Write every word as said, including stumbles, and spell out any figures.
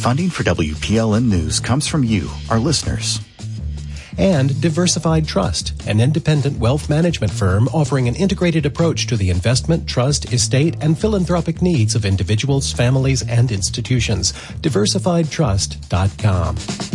Funding for W P L N News comes from you, our listeners. And Diversified Trust, an independent wealth management firm offering an integrated approach to the investment, trust, estate, and philanthropic needs of individuals, families, and institutions. diversified trust dot com.